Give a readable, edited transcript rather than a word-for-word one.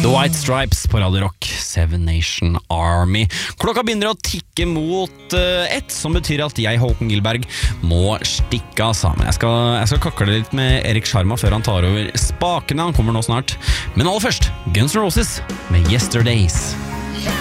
The White Stripes på Radio Rock, Seven Nation Army. Klokka begynner å tikke mot ett, som betyr at jeg, Håkon Gilberg, må stikke av sammen. Jeg skal kakle litt med Erik Sharma før han tar over spakene. Han kommer nå snart. Men aller først, Guns N' Roses med Yesterdays.